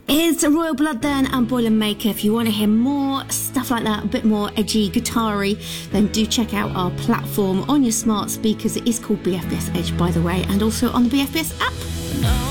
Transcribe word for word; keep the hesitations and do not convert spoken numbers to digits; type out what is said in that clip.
Is Royal Blood then and Boilermaker. If you want to hear more stuff like that, a bit more edgy, guitar-y, then do check out our platform on your smart speakers. It is called B F B S Edge, by the way, and also on the B F B S app.